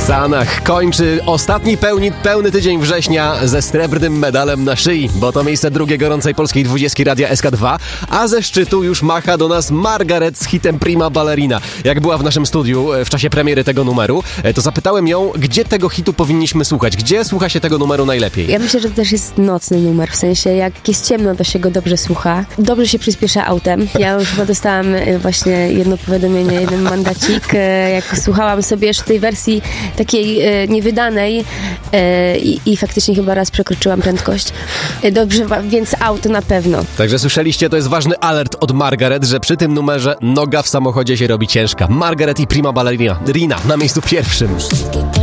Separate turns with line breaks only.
Sanach kończy ostatni pełny tydzień września ze srebrnym medalem na szyi, bo to miejsce drugie gorącej polskiej 20 Radia SK2, a ze szczytu już macha do nas Margaret z hitem Prima Ballerina. Jak była w naszym studiu w czasie premiery tego numeru, to zapytałem ją, gdzie tego hitu powinniśmy słuchać, gdzie słucha się tego numeru najlepiej.
Ja myślę, że to też jest nocny numer, w sensie jak jest ciemno, to się go dobrze słucha. Dobrze się przyspiesza autem. Ja już chyba dostałam właśnie jedno powiadomienie, jeden mandacik, jak słuchałam sobie jeszcze tej wersji takiej niewydanej i faktycznie chyba raz przekroczyłam prędkość. Dobrze, więc auto na pewno.
Także słyszeliście, to jest ważny alert od Margaret, że przy tym numerze noga w samochodzie się robi ciężka. Margaret i Prima Ballerina na miejscu pierwszym.